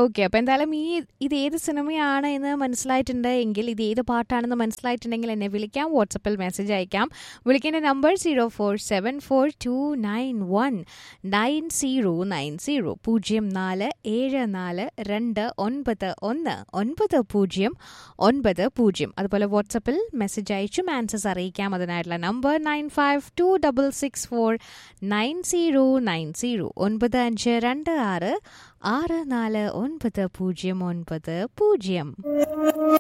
Okay. അപ്പോൾ എന്തായാലും ഇത് ഏത് സിനിമയാണ് എന്ന് മനസ്സിലായിട്ടുണ്ട് എങ്കിൽ, ഇത് ഏത് പാട്ടാണെന്ന് മനസ്സിലായിട്ടുണ്ടെങ്കിൽ എന്നെ വിളിക്കാം, വാട്സപ്പിൽ മെസ്സേജ് അയക്കാം. വിളിക്കേണ്ട നമ്പർ 0474429090 0474291990. അതുപോലെ വാട്സപ്പിൽ മെസ്സേജ് അയച്ചും ആൻസേഴ്സ് അറിയിക്കാം. അതിനായിട്ടുള്ള നമ്പർ 9526469090 9526 6499090.